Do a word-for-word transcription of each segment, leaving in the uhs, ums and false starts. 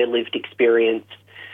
their lived experience.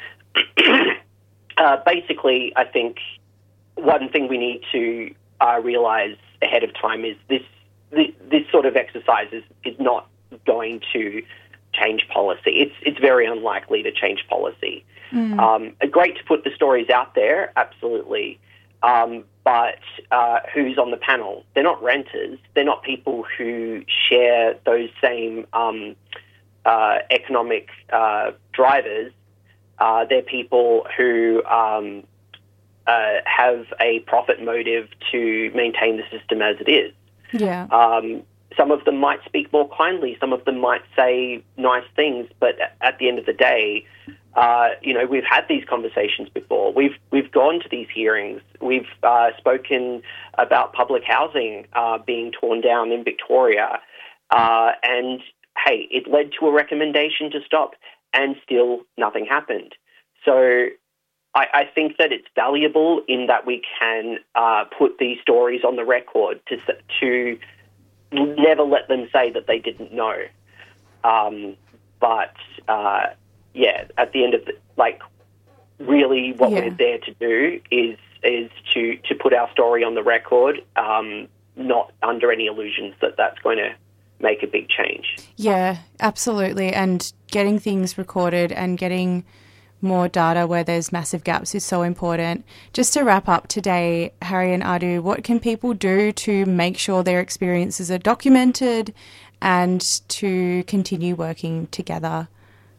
uh, basically, I think one thing we need to uh, realise ahead of time is this, this this sort of exercise is, is not going to change policy. It's it's very unlikely to change policy. Mm. Um, great to put the stories out there, absolutely. Um, but uh, who's on the panel? They're not renters. They're not people who share those same um, uh, economic uh, drivers. Uh, they're people who um, uh, have a profit motive to maintain the system as it is. Yeah. Um, some of them might speak more kindly. Some of them might say nice things. But at the end of the day, Uh, you know, we've had these conversations before. We've we've gone to these hearings. We've uh, spoken about public housing uh, being torn down in Victoria. Uh, and, hey, it led to a recommendation to stop, and still nothing happened. So I, I think that it's valuable in that we can uh, put these stories on the record to to never let them say that they didn't know. Um, but... Uh, Yeah, at the end of the, like, really what yeah. we're there to do is is to, to put our story on the record, um, not under any illusions that that's going to make a big change. Yeah, absolutely. And getting things recorded and getting more data where there's massive gaps is so important. Just to wrap up today, Harry and Adu, what can people do to make sure their experiences are documented and to continue working together?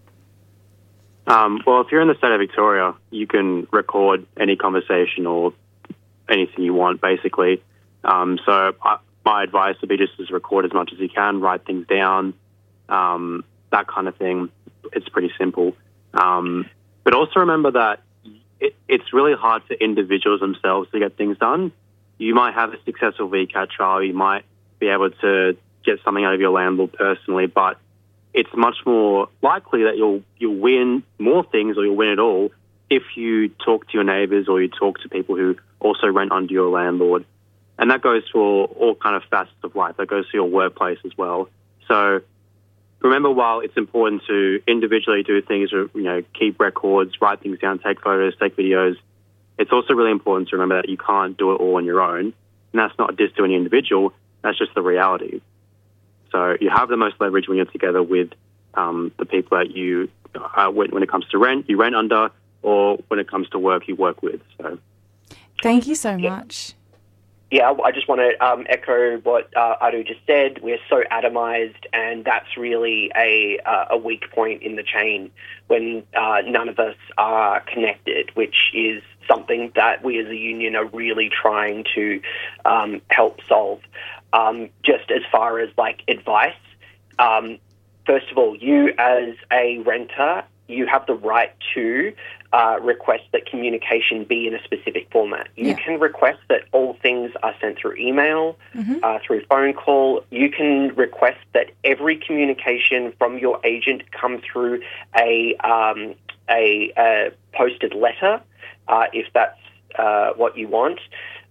Um, well, if you're in the state of Victoria, you can record any conversation or anything you want, basically. Um, so I, my advice would be just to record as much as you can, write things down, um, that kind of thing. It's pretty simple. Um, but also remember that it, it's really hard for individuals themselves to get things done. You might have a successful V CAT trial. You might be able to get something out of your landlord personally, but it's much more likely that you'll you'll win more things or you'll win it all if you talk to your neighbours or you talk to people who also rent under your landlord. And that goes for all kind of facets of life. That goes to your workplace as well. So remember, while it's important to individually do things, or, you know, keep records, write things down, take photos, take videos, it's also really important to remember that you can't do it all on your own. And that's not a diss to any individual. That's just the reality. So you have the most leverage when you're together with um, the people that you, uh, when, when it comes to rent, you rent under, or when it comes to work, you work with. So, thank you so much. Yeah, I just want to um, echo what uh, Adu just said. We're so atomized, and that's really a uh, a weak point in the chain when uh, none of us are connected, which is something that we as a union are really trying to um, help solve. Um, just as far as, like, advice, um, first of all, you as a renter, you have the right to uh, request that communication be in a specific format. You yeah. can request that all things are sent through email, mm-hmm. uh, through phone call. You can request that every communication from your agent come through a um, a, a posted letter, uh, if that's uh, what you want.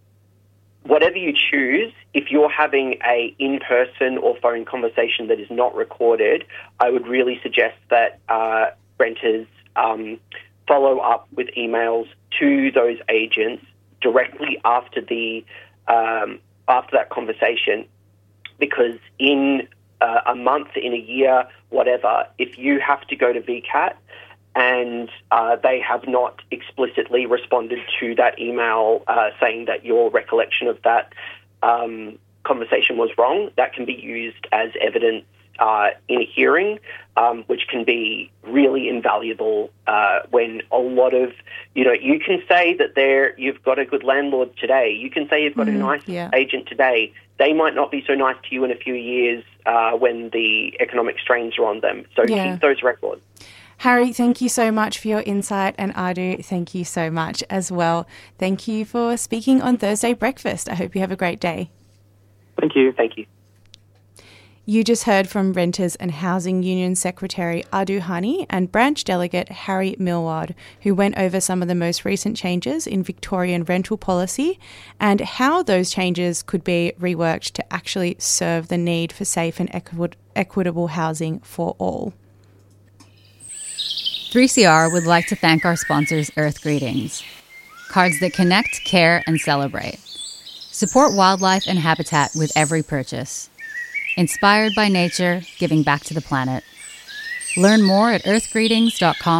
Whatever you choose, if you're having a in-person or phone conversation that is not recorded, I would really suggest that uh, renters um, follow up with emails to those agents directly after the um, after that conversation, because in uh, a month, in a year, whatever, if you have to go to V CAT and uh, they have not explicitly responded to that email uh, saying that your recollection of that um, conversation was wrong, that can be used as evidence uh, in a hearing, um, which can be really invaluable uh, when a lot of, you know, you can say that there you've got a good landlord today. You can say you've got mm, a nice yeah. agent today. They might not be so nice to you in a few years uh, when the economic strains are on them. So yeah. keep those records. Harry, thank you so much for your insight, and Adu, thank you so much as well. Thank you for speaking on Thursday Breakfast. I hope you have a great day. Thank you. Thank you. You just heard from Renters and Housing Union Secretary Adu Hani and Branch Delegate Harry Millward, who went over some of the most recent changes in Victorian rental policy and how those changes could be reworked to actually serve the need for safe and equi- equitable housing for all. three C R would like to thank our sponsors, Earth Greetings. Cards that connect, care, and celebrate. Support wildlife and habitat with every purchase. Inspired by nature, giving back to the planet. Learn more at earth greetings dot com.